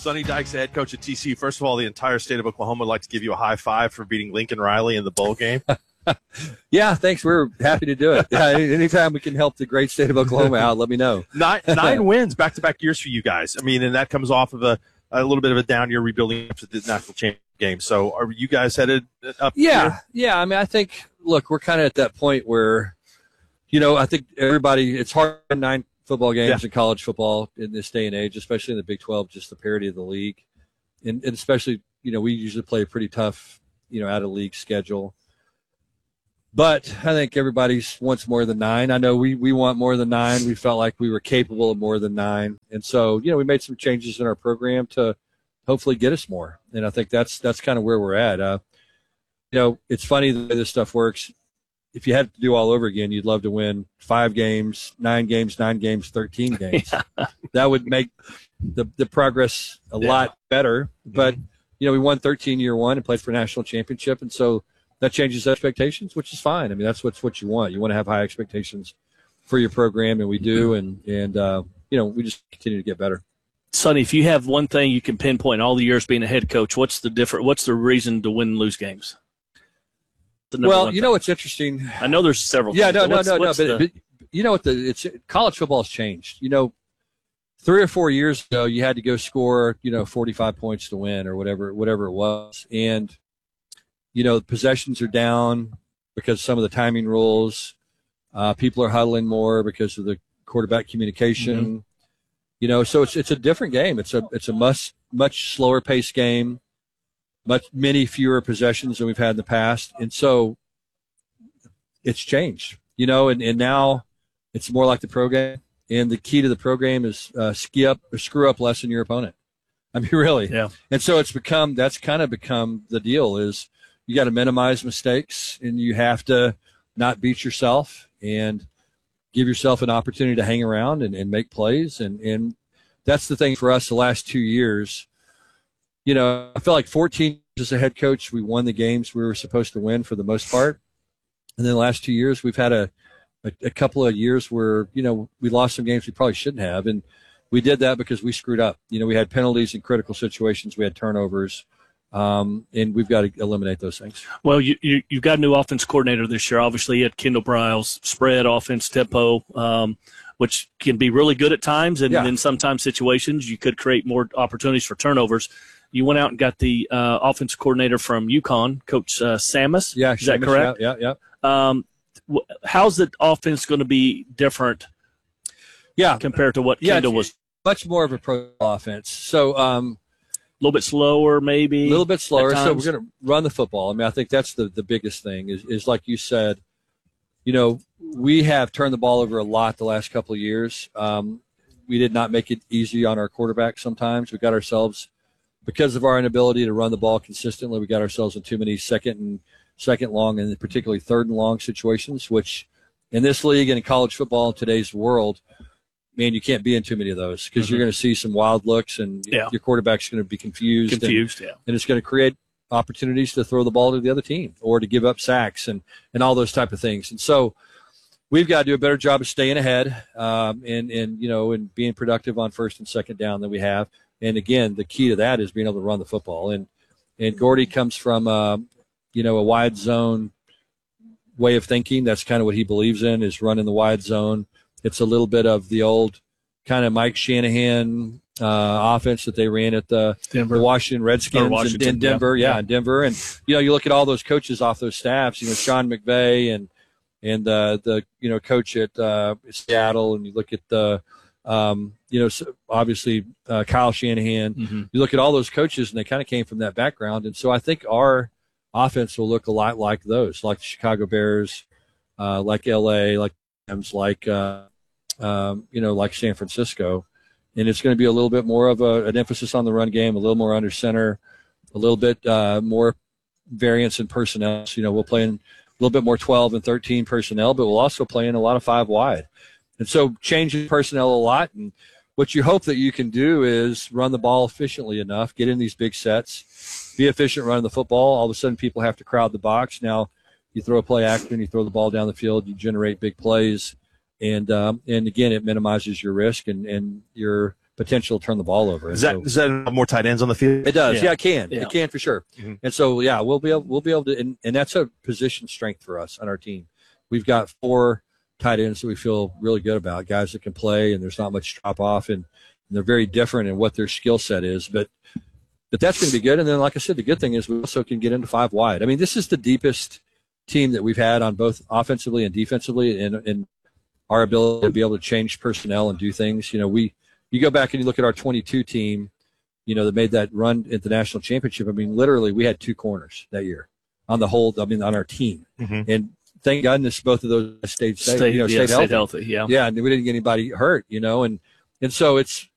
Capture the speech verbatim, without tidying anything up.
Sonny Dykes, the head coach at T C U. First of all, the entire state of Oklahoma would like to give you a high five for beating Lincoln Riley in the bowl game. Yeah, thanks. We're happy to do it. Yeah, anytime we can help the great state of Oklahoma out, let me know. Nine, nine wins, back-to-back years for you guys. I mean, and that comes off of a, a little bit of a down year rebuilding after the national championship game. So are you guys headed up Yeah, here? yeah. I mean, I think, look, we're kind of at that point where, you know, I think everybody, it's hard to win nine football games Yeah. in college football in this day and age, especially in the Big twelve, just the parity of the league. And, and especially, you know, we usually play a pretty tough, you know, out-of-league schedule. But I think everybody wants more than nine. I know we, we want more than nine. We felt like we were capable of more than nine. And so, you know, we made some changes in our program to hopefully get us more. And I think that's that's kind of where we're at. Uh, you know, it's funny the way this stuff works. If you had to do all over again, you'd love to win five games, nine games, nine games, thirteen games. Yeah. That would make the, the progress a yeah. lot better. But, mm-hmm. you know, we won thirteen year one and played for a national championship. And so that changes expectations, which is fine. I mean, that's what's what you want. You want to have high expectations for your program, and we do. And, and uh, you know, we just continue to get better. Sonny, if you have one thing you can pinpoint all the years being a head coach, what's the different? What's the reason to win and lose games? Well, you thing. know what's interesting? I know there's several. Yeah, things, no, no, what's, no, what's no. the... But, but you know what? The it's college football has changed. You know, three or four years ago, you had to go score, you know, forty-five points to win or whatever, whatever it was, and you know, possessions are down because some of the timing rules. Uh, people are huddling more because of the quarterback communication. Mm-hmm. You know, so it's it's a different game. It's a it's a much much slower paced game, much many fewer possessions than we've had in the past, and so it's changed. You know, and, and now it's more like the pro game, and the key to the program is uh, ski up or screw up less than your opponent. I mean, really. Yeah. And so it's become that's kind of become the deal is. You got to minimize mistakes, and you have to not beat yourself and give yourself an opportunity to hang around and, and make plays. And, and that's the thing for us the last two years. You know, I feel like fourteen years as a head coach, we won the games we were supposed to win for the most part. And then the last two years, we've had a, a, a couple of years where, you know, we lost some games we probably shouldn't have. And we did that because we screwed up. You know, we had penalties in critical situations. We had turnovers. Um, and we've got to eliminate those things. Well, you, you, you've got a new offense coordinator this year. Obviously, you had Kendall Briles, spread, offense, tempo, um, which can be really good at times. And yeah. in sometimes situations, you could create more opportunities for turnovers. You went out and got the uh, offensive coordinator from UConn, Coach uh, Samus. Yeah, Is Samus, that correct? Yeah, yeah. yeah. Um, how's the offense going to be different yeah. compared to what yeah, Kendall was? Much more of a pro offense. So, um, a little bit slower, maybe. A little bit slower. So we're going to run the football. I mean, I think that's the, the biggest thing is, is like you said, you know, we have turned the ball over a lot the last couple of years. Um, we did not make it easy on our quarterback sometimes. We got ourselves, because of our inability to run the ball consistently, we got ourselves in too many second and second long and particularly third and long situations, which in this league and in college football in today's world, man, you can't be in too many of those because mm-hmm. you're going to see some wild looks and yeah. your quarterback's going to be confused. Confused, and, yeah. And it's going to create opportunities to throw the ball to the other team or to give up sacks and, and all those type of things. And so we've got to do a better job of staying ahead um, and, and, you know, and being productive on first and second down than we have. And, again, the key to that is being able to run the football. And, and Gordy comes from, uh, you know, a wide zone way of thinking. That's kind of what he believes in is running the wide zone. It's a little bit of the old kind of Mike Shanahan uh, offense that they ran at the, the Washington Redskins Washington, in, in Denver. Yeah. yeah, yeah, in Denver. And, you know, you look at all those coaches off those staffs, you know, Sean McVay and, and uh, the, you know, coach at uh, Seattle, and you look at the, um, you know, obviously uh, Kyle Shanahan. Mm-hmm. You look at all those coaches, and they kind of came from that background. And so I think our offense will look a lot like those, like the Chicago Bears, uh, like L A, like like uh, um, you know, like San Francisco. And it's going to be a little bit more of a, an emphasis on the run game, a little more under center, a little bit uh, more variance in personnel. So, you know, we'll play in a little bit more twelve and thirteen personnel, but we'll also play in a lot of five wide. And so changing personnel a lot. And what you hope that you can do is run the ball efficiently enough, get in these big sets, be efficient running the football. All of a sudden people have to crowd the box. Now you throw a play action, you throw the ball down the field, you generate big plays. And, um, and again, it minimizes your risk and, and your potential to turn the ball over. Does that, so, does that have more tight ends on the field? it does. Yeah. Yeah, it can. Yeah. It can for sure. Mhm. And so, yeah, we'll be able, we'll be able to, and, and that's a position strength for us on our team. We've got four tight ends that we feel really good about, guys that can play, and there's not much drop off, and, and they're very different in what their skill set is. But, but that's going to be good. And then, like I said, the good thing is we also can get into five wide. I mean, this is the deepest team that we've had on both offensively and defensively, and, and our ability to be able to change personnel and do things. You know, we, you go back and you look at our twenty-two team, you know, that made that run at the national championship. I mean, literally, we had two corners that year on the whole, I mean, on our team. Mhm. And thank goodness both of those stayed, stayed, Stay, you know, yeah, stayed healthy. healthy. Yeah. Yeah, and we didn't get anybody hurt, you know, and and so it's